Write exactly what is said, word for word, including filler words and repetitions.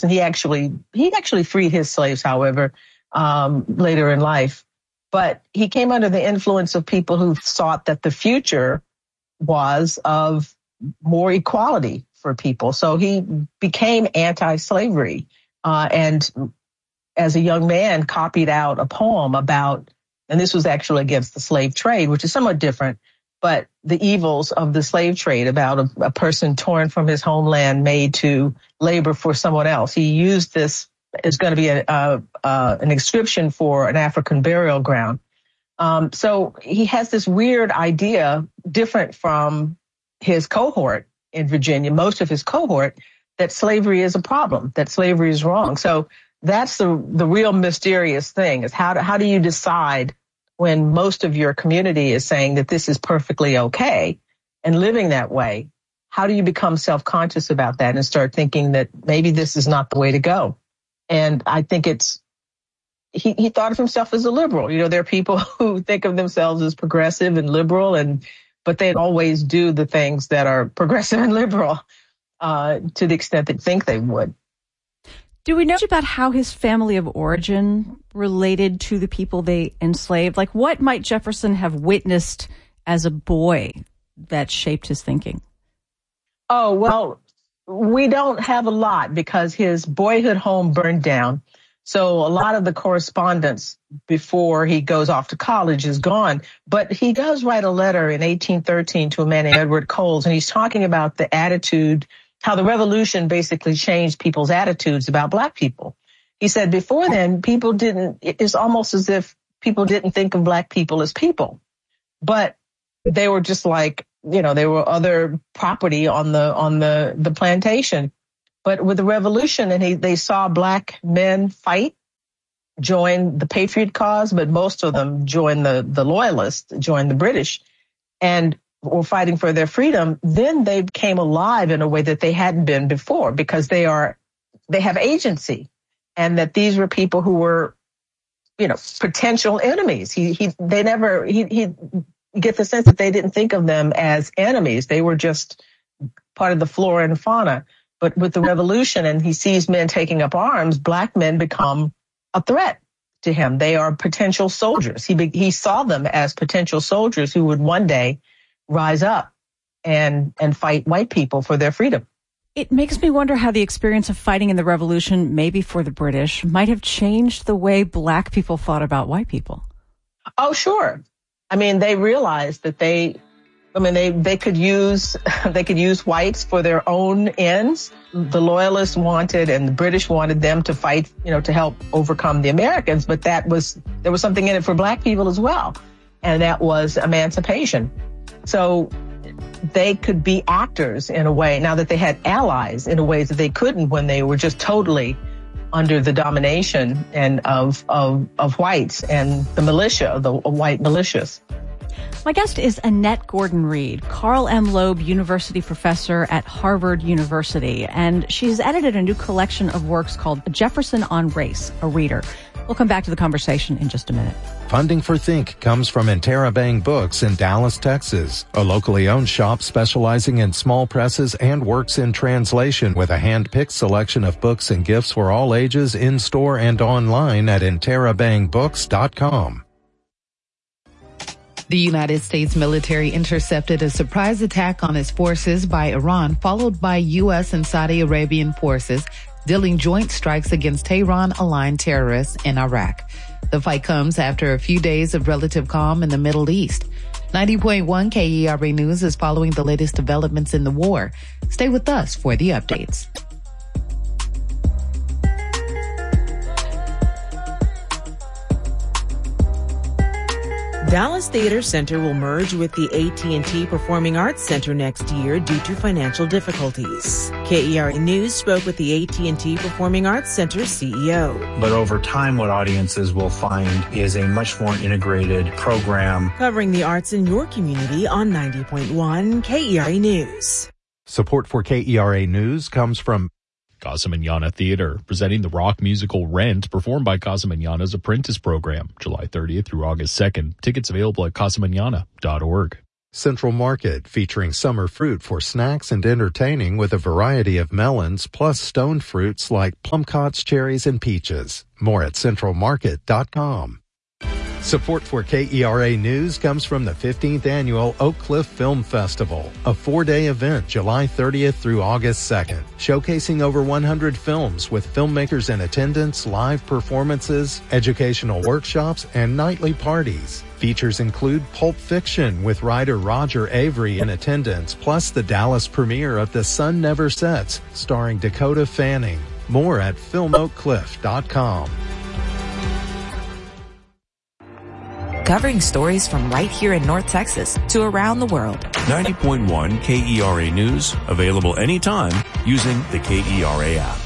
and he actually he actually freed his slaves, however, um, later in life. But he came under the influence of people who thought that the future was of more equality for people. So he became anti-slavery, uh, and as a young man copied out a poem about, and this was actually against the slave trade, which is somewhat different, but the evils of the slave trade, about a, a person torn from his homeland, made to labor for someone else. He used this as going to be a, a, a, an inscription for an African burial ground. Um, so he has this weird idea, different from his cohort in Virginia, most of his cohort, that slavery is a problem, that slavery is wrong. So that's the the real mysterious thing, is how do, how do you decide when most of your community is saying that this is perfectly okay and living that way? How do you become self-conscious about that and start thinking that maybe this is not the way to go? And I think it's, he, he thought of himself as a liberal. You know, there are people who think of themselves as progressive and liberal, and but they always do the things that are progressive and liberal uh, to the extent they think they would. Do we know about how his family of origin related to the people they enslaved? Like, what might Jefferson have witnessed as a boy that shaped his thinking? Oh, well, we don't have a lot because his boyhood home burned down. So a lot of the correspondence before he goes off to college is gone. But he does write a letter in eighteen thirteen to a man named Edward Coles, and he's talking about the attitude, how the revolution basically changed people's attitudes about black people. He said before then, people didn't, it's almost as if people didn't think of black people as people, but they were just like, you know, they were other property on the, on the, the plantation. But with the revolution, and he, they saw black men fight, join the Patriot cause, but most of them joined the, the Loyalists, joined the British, and were fighting for their freedom. Then they came alive in a way that they hadn't been before, because they are, they have agency, and that these were people who were, you know, potential enemies. He, he, they never, he, he get the sense that they didn't think of them as enemies. They were just part of the flora and fauna. But with the revolution, and he sees men taking up arms, black men become a threat to him. They are potential soldiers. He, he saw them as potential soldiers who would one day rise up and and fight white people for their freedom. It makes me wonder how the experience of fighting in the revolution, maybe for the British, might have changed the way black people thought about white people. Oh, sure. I mean, they realized that they, I mean, they, they could use, they could use whites for their own ends. The Loyalists wanted, and the British wanted them to fight, you know, to help overcome the Americans. But that was, there was something in it for black people as well. And that was emancipation. So they could be actors in a way, now that they had allies in a way that they couldn't when they were just totally under the domination and of, of, of whites and the militia, the white militias. My guest is Annette Gordon-Reed, Carl M. Loeb University professor at Harvard University, and she's edited a new collection of works called Jefferson on Race, a Reader. We'll come back to the conversation in just a minute. Funding for Think comes from Interabang Books in Dallas, Texas, a locally owned shop specializing in small presses and works in translation, with a hand-picked selection of books and gifts for all ages in-store and online at interabang books dot com. The United States military intercepted a surprise attack on its forces by Iran, followed by U S and Saudi Arabian forces dealing joint strikes against Tehran-aligned terrorists in Iraq. The fight comes after a few days of relative calm in the Middle East. ninety point one K E R A News is following the latest developments in the war. Stay with us for the updates. Dallas Theater Center will merge with the A T and T Performing Arts Center next year due to financial difficulties. K E R A News spoke with the A T and T Performing Arts Center C E O. But over time, what audiences will find is a much more integrated program. Covering the arts in your community on ninety point one K E R A News. Support for K E R A News comes from Casa Manana Theater, presenting the rock musical Rent, performed by Casa Manana's Apprentice Program, July thirtieth through August second. Tickets available at casa manana dot org. Central Market, featuring summer fruit for snacks and entertaining with a variety of melons plus stone fruits like plumcotts, cherries, and peaches. More at central market dot com. Support for K E R A News comes from the fifteenth Annual Oak Cliff Film Festival, a four-day event July thirtieth through August second, showcasing over one hundred films with filmmakers in attendance, live performances, educational workshops, and nightly parties. Features include Pulp Fiction with writer Roger Avery in attendance, plus the Dallas premiere of The Sun Never Sets, starring Dakota Fanning. More at film oak cliff dot com. Covering stories from right here in North Texas to around the world. ninety point one K E R A News, available anytime using the K E R A app.